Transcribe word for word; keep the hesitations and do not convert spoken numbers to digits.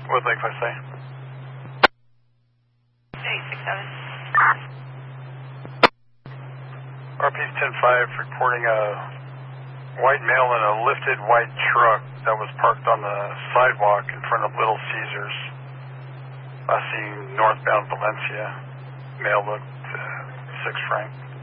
Woodlake, I say. eight six seven. R P ten five reporting a white male in a lifted white truck that was parked on the sidewalk in front of Little Caesars. Last seen northbound Valencia. Male looked uh, six franc.